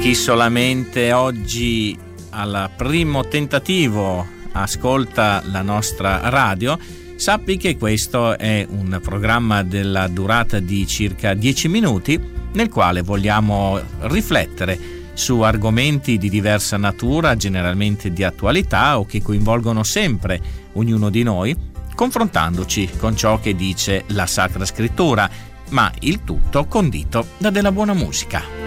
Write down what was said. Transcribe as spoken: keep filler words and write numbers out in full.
Chi solamente oggi al primo tentativo ascolta la nostra radio, sappi che questo è un programma della durata di circa dieci minuti nel quale vogliamo riflettere su argomenti di diversa natura, generalmente di attualità o che coinvolgono sempre ognuno di noi, confrontandoci con ciò che dice la Sacra Scrittura, ma il tutto condito da della buona musica.